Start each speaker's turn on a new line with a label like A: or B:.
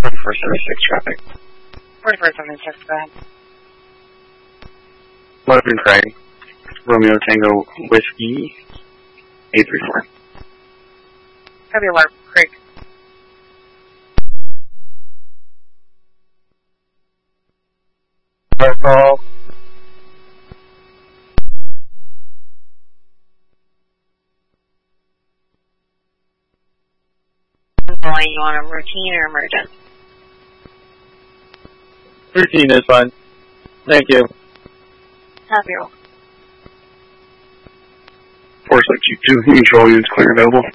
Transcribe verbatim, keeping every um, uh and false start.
A: forty-four seventy-six traffic.
B: forty-four seventy-six, go ahead.
A: Logan Craig, Romeo Tango Whiskey, eight three four.
B: Copy, Lark Creek.
C: Call.
B: You want a routine or emergent?
C: Routine is fine. Thank you.
B: Happy roll.
A: four six two two, control units clear available.